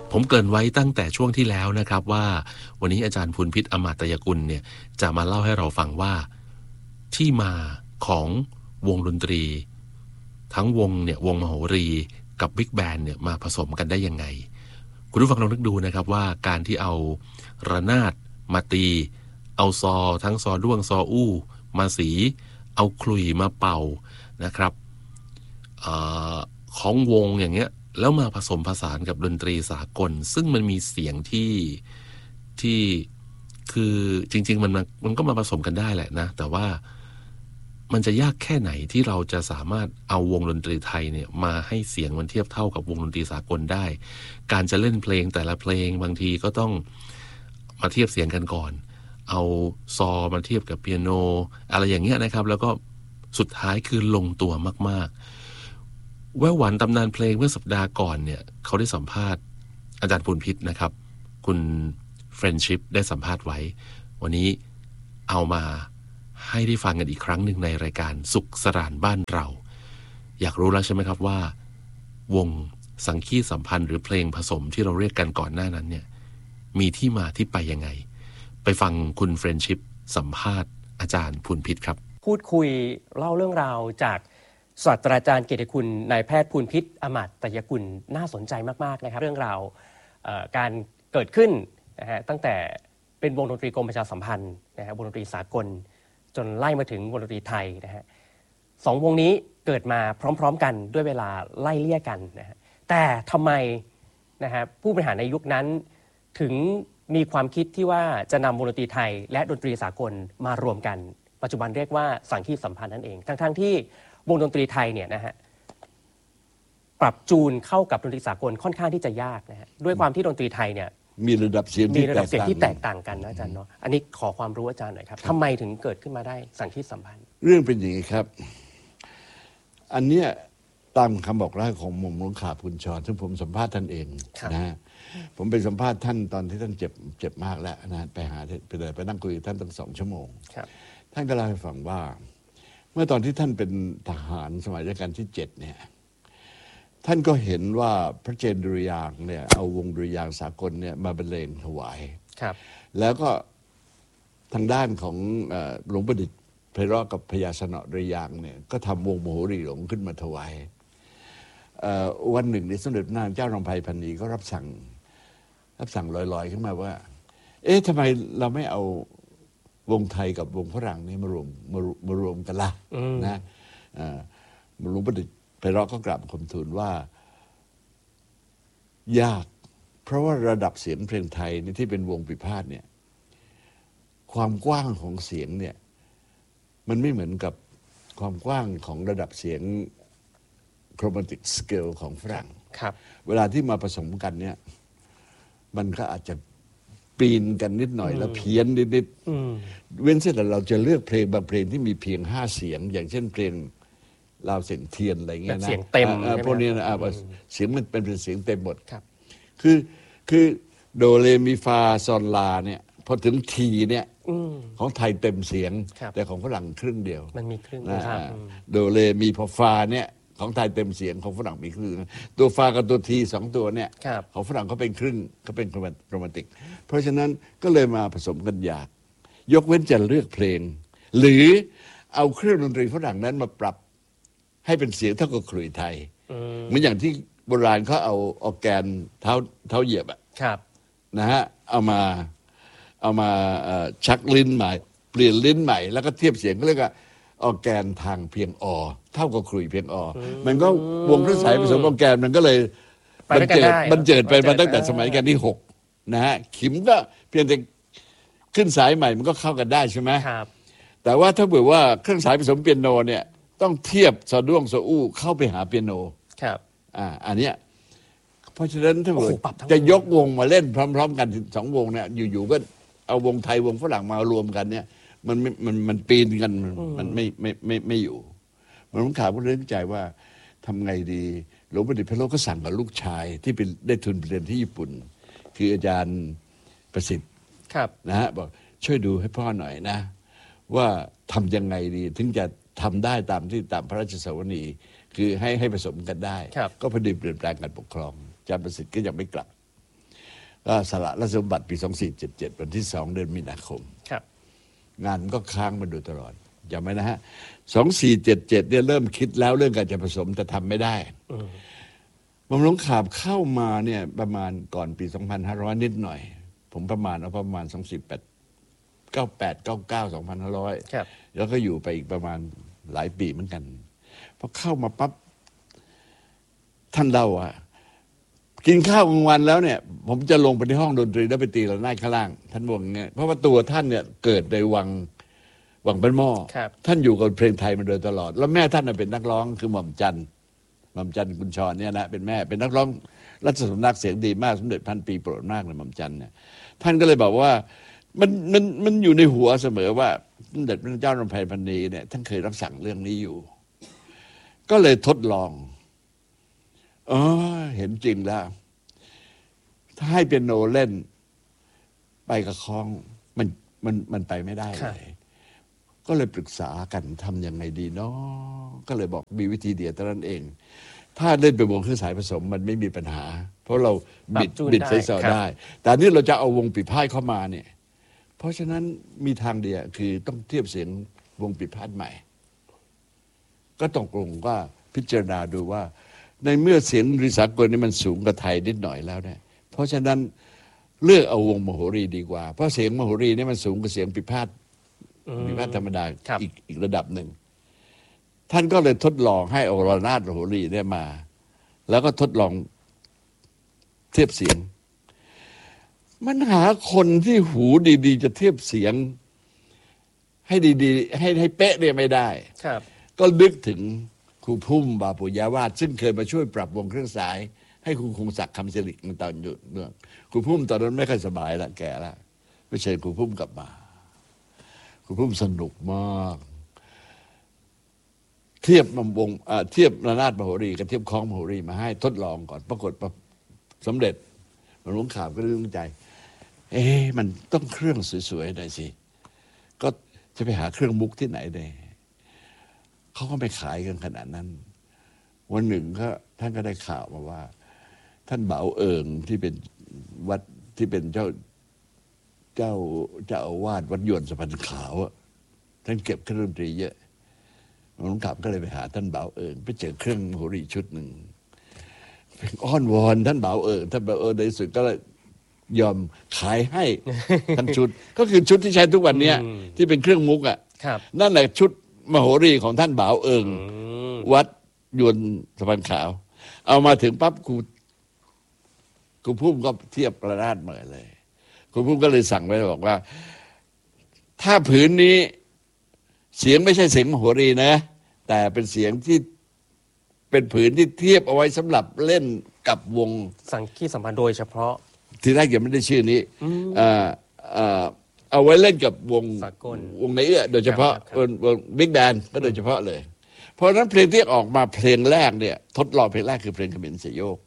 ผมเกริ่นไว้ตั้งแต่ช่วงที่แล้วนะครับว่าวันนี้อาจารย์พูนพิษอมาตยกุลเนี่ยจะมาเล่าให้เราฟังว่าที่มาของวงดนตรีทั้งวงเนี่ยวงมโหรีกับบิ๊กแบนด์เนี่ยมาผสมกันได้ยังไงคุณผู้ฟังลองนึกดูนะครับว่าการที่เอาระนาดมาตีเอาซอทั้งซอด้วงซออู้มาสีเอาขลุ่ยมาเป่านะครับของวงอย่างเงี้ยแล้วมาผสมผสานกับดนตรีสากลซึ่งมันมีเสียงที่คือจริงๆมันก็มาผสมกันได้แหละนะแต่ว่ามันจะยากแค่ไหนที่เราจะสามารถเอาวงดนตรีไทยเนี่ยมาให้เสียงมันเทียบเท่ากับวงดนตรีสากลได้การจะเล่นเพลงแต่ละเพลงบางทีก็ต้องมาเทียบเสียงกันก่อนเอาซอมาเทียบกับเปียโนอะไรอย่างเงี้ยนะครับแล้วก็สุดท้ายคือลงตัวมากๆแววหวานตำนานเพลงเมื่อสัปดาห์ก่อนเนี่ยเขาได้สัมภาษณ์อาจารย์พูนพิษนะครับคุณเฟรนชิพได้สัมภาษณ์ไว้วันนี้เอามาให้ได้ฟังกันอีกครั้งหนึ่งในรายการสุขสรานบ้านเราอยากรู้แล้วใช่ไหมครับว่าวงสังคีตสัมพันธ์หรือเพลงผสมที่เราเรียกกันก่อนหน้านั้นเนี่ยมีที่มาที่ไปยังไงไปฟังคุณเฟรนชิพสัมภาษณ์อาจารย์พูนพิษครับพูดคุยเล่าเรื่องราวจากศาสตราจารย์เกียรติคุณนายแพทย์พูนพิษอมาตยกุลน่าสนใจมากๆนะครับเรื่องราวการเกิดขึ้นนะฮะตั้งแต่เป็นวงดนตรีกรมประชาสัมพันธ์นะฮะวงดนตรีสากลจนไล่มาถึงวงดนตรีไทยนะฮะสองวงนี้เกิดมาพร้อมๆกันด้วยเวลาไล่เลี่ยกันนะฮะแต่ทำไมนะฮะผู้บริหารในยุคนั้นถึงมีความคิดที่ว่าจะนำวงดนตรีไทยและดนตรีสากลมารวมกันปัจจุบันเรียกว่าสังคีตสัมพันธ์นั่นเองทั้งที่วงดนตรีไทยเนี่ยนะฮะปรับจูนเข้ากับดนตรีสากลค่อนข้างที่จะยากนะฮะด้วยความที่ดนตรีไทยเนี่ยมีระดับเสียงที่แตกต่างกันนะอาจารย์เนาะอันนี้ขอความรู้อาจารย์หน่อยครับทำไมถึงเกิดขึ้นมาได้สังคีตสัมพันธ์เรื่องเป็นอย่างนี้ครับอันเนี้ยตามคำบอกเล่าของหม่อมหลวงข่าพูนชรซึ่งผมสัมภาษณ์ท่านเองนะฮะผมไปสัมภาษณ์ท่านตอนที่ท่านเจ็บมากแล้วนะไปหาไปนั่งคุยกับท่านตั้ง2 ชั่วโมงท่านก็เล่าให้ฟังว่าเมื่อตอนที่ท่านเป็นทหารสมัยรัชกาลที่7เนี่ยท่านก็เห็นว่าพระเจนดุริยางค์เนี่ยเอาวงดุริยางค์สากลเนี่ยมาบรรเลงถวายแล้วก็ทางด้านของหลวงประดิษฐ์ไพเราะกับพญาสนอดุริยางค์เนี่ยก็ทำวงมโหรีหลงขึ้นมาถวายวันหนึ่งในสมเด็จพระนางเจ้ารำไพพรรณีก็รับสั่งลอยๆขึ้นมาว่าเอ๊ะทำไมเราไม่เอาวงไทยกับวงฝรั่งนี่มารวมกันล่ะนะหลวงประดิษฐ์ไพเราะก็กราบบังคมทูลว่ายากเพราะว่าระดับเสียงเพลงไทยนี่ที่เป็นวงปีพาทย์เนี่ยความกว้างของเสียงเนี่ยมันไม่เหมือนกับความกว้างของระดับเสียงchromatic scale ของฝรั่งเวลาที่มาผสมกันเนี่ยมันก็อาจจะปีนกันนิดหน่อยแล้วเพี้ยนนิดๆเว้นเสียแต่เราจะเลือกเพลงบางเพลงที่มีเพียง5 เสียงอย่างเช่นเพลงลาวเสียงเทียนอะไรเงี้ยนะเสียงเต็มพวกนี้นะเสียงมันเป็นเสียงเต็มหมดคือโดเรมีฟาซอนลาเนี่ยพอถึงทีเนี่ยของไทยเต็มเสียงแต่ของฝรั่งครึ่งเดียวมันมีครึ่งโดเรมีพอฟาเนี่ยของไทยเต็มเสียงของฝรั่งมีครึ่งตัวฟากับตัวที2 ตัวเนี่ยของฝรั่งเขาเป็นครึ่งเขาเป็นโครมาติกเพราะฉะนั้นก็เลยมาผสมกันยากยกเว้นจะเลือกเพลงหรือเอาเครื่องดนตรีฝรั่งนั้นมาปรับให้เป็นเสียงเท่ากับขลุ่ยไทยเหมือนอย่างที่โบราณเขาเอาออร์แกนเท้าเหยียบนะฮะเอามาชักลิ้นใหม่เปลี่ยนลิ้นใหม่แล้วก็เทียบเสียงก็เรียกว่าออร์แกนทางเพียงอเท่ากับขลุ่ยเพียงอมันก็วงเครื่องสายผสมออร์แกนมันก็เลยบันเจิดไปมาตั้งแต่สมัยรัชกาลที่6นะฮะขิมก็เพียงแต่ขึ้นสายใหม่มันก็เข้ากันได้ใช่ไหมแต่ว่าถ้าเผื่อว่าเครื่องสายผสมเปียโนเนี่ยต้องเทียบซอด้วงซออู้เข้าไปหาเปียโนอันเนี้ยเพราะฉะนั้นถ้าเผื่อจะยกวงมาเล่นพร้อมๆกัน2 วงเนี่ยอยู่ๆก็เอาวงไทยวงฝรั่งมารวมกันเนี่ยมันปีนกันมันไม่อยู่มันต้องข่าวก็เรื่องใจว่าทำไงดีหลวงประดิษฐ์ไพเราะก็สั่งกับลูกชายที่ไปได้ทุนไปเรียนที่ญี่ปุ่นคืออาจารย์ประสิทธิ์นะฮะบอกช่วยดูให้พ่อหน่อยนะว่าทำยังไงดีถึงจะทำได้ตามพระราชสวนีคือให้ผสมกันได้ก็พอดีเปลี่ยนแปลงการปกครองอาจารย์ประสิทธิ์ก็ยังไม่กลับก็สละราชสมบัติปี 2477 วันที่ 2 เดือนมีนาคมครับงานก็ค้างมาโดยตลอดจำไว้นะฮะ 2477 เนี่ยเริ่มคิดแล้วเรื่องการจะผสมแต่ทำไม่ได้บำรุงขาบเข้ามาเนี่ยประมาณก่อนปี 2500 นิดหน่อยผมประมาณ28 98 99 2500แล้วก็อยู่ไปอีกประมาณหลายปีเหมือนกันพอเข้ามาปั๊บท่านเล่าว่ากินข้าวกลางวันแล้วเนี่ยผมจะลงไปที่ห้องดนตรีแล้วไปตีระนาดข้างล่างท่านบอกอย่างเงี้ยเพราะว่าตัวท่านเนี่ยเกิดในวังเป็นหม้อท่านอยู่กับเพลงไทยมาโดยตลอดแล้วแม่ท่านเป็นนักร้องคือหม่อมจันกุญชรเนี่ยนะเป็นแม่เป็นนักร้องรัชสำนักเสียงดีมากสมเด็จพันปีโปรดมากเลยหม่อมจันเนี่ยท่านก็เลยบอกว่ามันอยู่ในหัวเสมอว่าสมเด็จพระเจ้ารำไพพรรณีเนี่ยท่านเคยรับสั่งเรื่องนี้อยู่ก็เลยทดลองเห็นจริงแล้วถ้าให้เปียโนเล่นไปกับคล้องมันไปไม่ได้เลยก็เลยปรึกษากันทำยังไงดีเนาะก็เลยบอกมีวิธีเดียวเท่านั้นเอง ถ้าเล่นเป็นวงเครื่องสายผสมมันไม่มีปัญหาเพราะเราบิดไซส์ได้แต่นี่เราจะเอาวงปีพาดเข้ามาเนี่ยเพราะฉะนั้นมีทางเดียวคือต้องเทียบเสียงวงปีพาดใหม่ก็ต้องลงว่าพิจารณาดูว่าในเมื่อเสียงดนตรีสากลนี่มันสูงกว่าไทยนิดหน่อยแล้วเนี่ยเพราะฉะนั้นเลือกเอาวงมโหรีดีกว่าเพราะเสียงมโหรีนี่มันสูงกว่าเสียงปีพาดธรรมดาอีกระดับหนึ่งท่านก็เลยทดลองให้เอาระนาดมโหรีเนี่ยมาแล้วก็ทดลองเทียบเสียงมันหาคนที่หูดีๆจะเทียบเสียงให้ดีๆให้เป๊ะเนี่ยไม่ได้ก็นึกถึงครูพุ่มบาปุยาวาสซึ่งเคยมาช่วยปรับวงเครื่องสายให้ครูคงศักดิ์คำสิริตอนอยู่เนื่องครูพุ่มตอนนั้นไม่ค่อยสบายละแก่ละไปเชิญครูพุ่มกลับมาครูพุ่มสนุกมากเทียบวงเทียบระนาดมโหรีกับเทียบคล้องมโหรีมาให้ทดลองก่อนปรากฏสำเร็จมันหลวงข่าวก็เรื่องใจมันต้องเครื่องสวยๆหน่อยสิก็จะไปหาเครื่องมุกที่ไหนได้เขาก็ไม่ขายกันขนาดนั้นวันหนึ่งก็ท่านก็ได้ข่าวมาว่าท่านเบาเอิงที่เป็นวัดที่เป็นเจ้าอาวาสวัดหยวนสะพานขาวท่านเก็บเครื่องดนตรีเยอะหลวงข่าวก็เลยไปหาท่านเบาเอิงไปเจอเครื่องมโหรีชุดหนึ่งอ้อนวอนท่านเบาเอิงในสุดก็เลยยอมขายให้ทั้งชุดก็คือชุดที่ใช้ทุกวันนี้ที่เป็นเครื่องมุกนั่นแหละชุดมโหรีของท่านบ่าวเอิงวัดยวนสะพานขาวเอามาถึงปั๊บครูพุ่มก็เทียบระนาดเหมือนเลยครูพุ่มก็เลยสั่งไว้บอกว่าถ้าผืนนี้เสียงไม่ใช่เสียงมโหรีนะแต่เป็นเสียงที่เป็นผืนที่เทียบเอาไว้สำหรับเล่นกับวงสังคีสัมพันธ์โดยเฉพาะทีแรกยังไม่ได้ชื่อนี้เอาไว้เล่นกับวงในเอื้อโดยเฉพาะวงบิ๊กแบนด์ก็โดยเฉพาะเลยเพราะฉะนั้นเพลงที่ออกมาเพลงแรกเนี่ยทดลองเพลงแรกคือเพลงเขมรเสยโยก